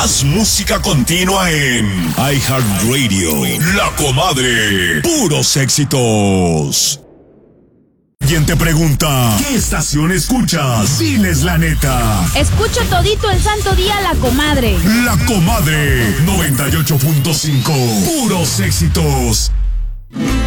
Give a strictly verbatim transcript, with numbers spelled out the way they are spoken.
Más música continua en iHeartRadio. La Comadre. Puros éxitos. ¿Quién te pregunta qué estación escuchas? Diles la neta. Escucho todito el santo día La Comadre. La Comadre noventa y ocho punto cinco. Puros éxitos.